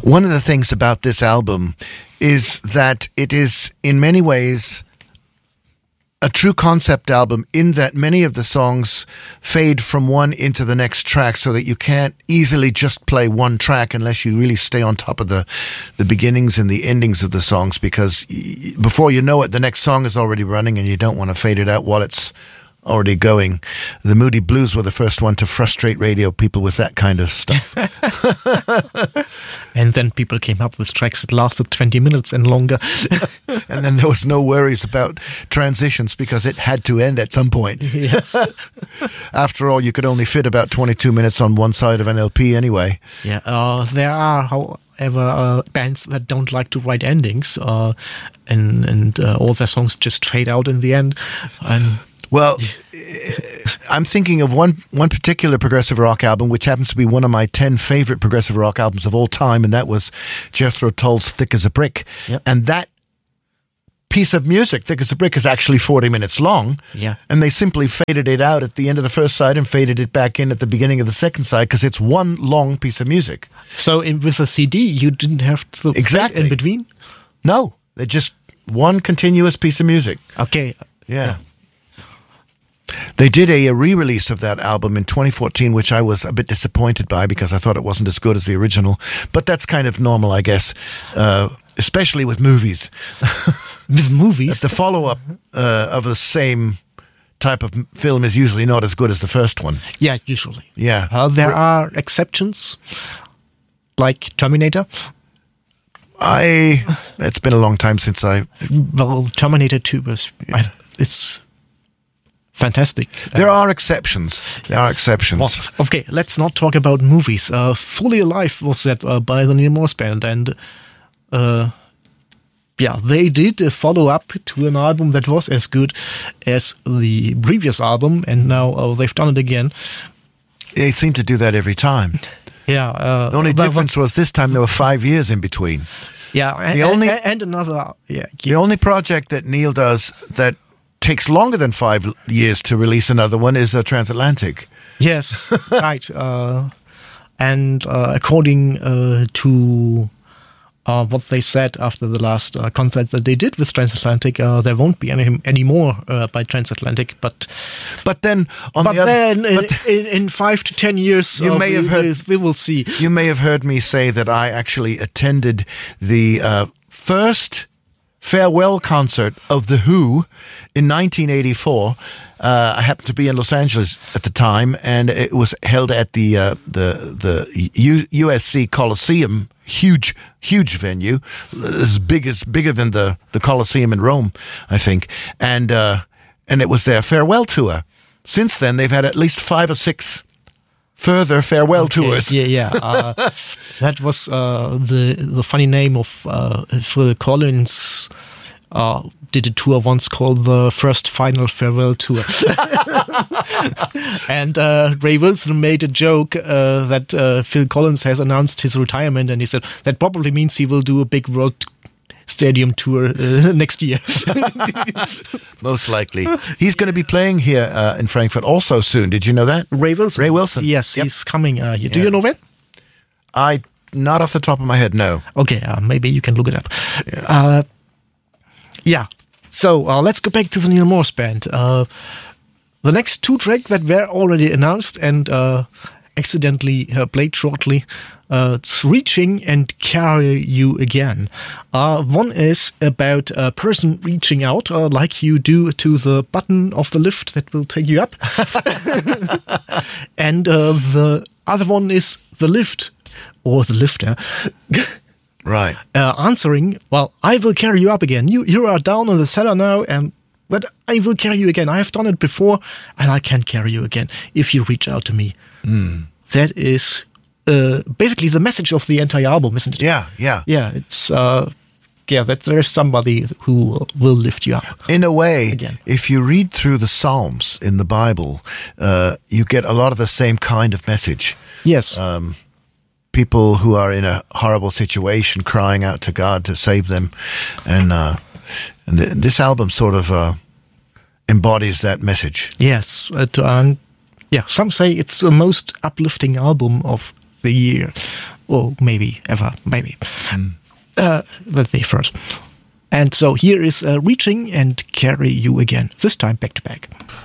One of the things about this album is that it is in many ways a true concept album, in that many of the songs fade from one into the next track, so that you can't easily just play one track unless you really stay on top of the beginnings and the endings of the songs, because before you know it, the next song is already running and you don't want to fade it out while it's already going. The Moody Blues were the first one to frustrate radio people with that kind of stuff. And then people came up with tracks that lasted 20 minutes and longer. And then there was no worries about transitions because it had to end at some point. Yes. After all, you could only fit about 22 minutes on one side of an LP anyway. Yeah, there are, however, bands that don't like to write endings, and all their songs just fade out in the end. And well, I'm thinking of one particular progressive rock album, which happens to be one of my 10 favorite progressive rock albums of all time, and that was Jethro Tull's Thick as a Brick. Yep. And that piece of music, Thick as a Brick, is actually 40 minutes long. Yeah. And they simply faded it out at the end of the first side and faded it back in at the beginning of the second side, because it's one long piece of music. So with the CD, you didn't have to exactly in between? No, they're just one continuous piece of music. Okay. Yeah. They did a re-release of that album in 2014, which I was a bit disappointed by because I thought it wasn't as good as the original. But that's kind of normal, I guess, especially with movies. With movies? The follow-up of the same type of film is usually not as good as the first one. Yeah, usually. Yeah. There are exceptions, like Terminator. It's been a long time since Well, Terminator 2 was... It's... fantastic. There are exceptions. Well, okay, let's not talk about movies. Fully Alive was that by the Neil Morse Band, and they did a follow-up to an album that was as good as the previous album, and now they've done it again. They seem to do that every time. Yeah. The only difference was this time there were 5 years in between. Yeah, and another... Yeah. The only project that Neil does that takes longer than 5 years to release another one is Transatlantic. Yes, right. And according to what they said after the last concert that they did with Transatlantic, there won't be any more by Transatlantic. But then in 5 to 10 years, we will see. You may have heard me say that I actually attended the first farewell concert of The Who in 1984. I happened to be in Los Angeles at the time, and it was held at the USC Coliseum, huge venue, bigger than the Coliseum in Rome, I think, and it was their farewell tour. Since then, they've had at least 5 or 6 further farewell tours. Yeah. That was the funny name of Phil Collins. Did a tour once called the First Final Farewell Tour. And Ray Wilson made a joke that Phil Collins has announced his retirement, and he said that probably means he will do a big world stadium tour next year. Most likely. He's going to be playing here in Frankfurt also soon. Did you know that? Ray Wilson? Yes, yep. He's coming here. Do you know when? Not off the top of my head, no. Okay, maybe you can look it up. Yeah. So let's go back to the Neil Morse Band. The next 2 tracks that were already announced and accidentally played shortly, it's Reaching and Carry You Again. One is about a person reaching out like you do to the button of the lift that will take you up. And the other one is the lift, or the lifter. Right. Answering, well, I will carry you up again. You are down in the cellar now, but I will carry you again. I have done it before, and I can carry you again if you reach out to me. That is basically the message of the entire album, isn't it? Yeah. Yeah, it's that there's somebody who will lift you up. In a way, again. If you read through the Psalms in the Bible, you get a lot of the same kind of message. Yes. People who are in a horrible situation crying out to God to save them. And this album sort of embodies that message. Yes. Some say it's the most uplifting album of the year. or maybe ever, maybe. Let's say first. And so here is Reaching and Carry You Again, this time back to back.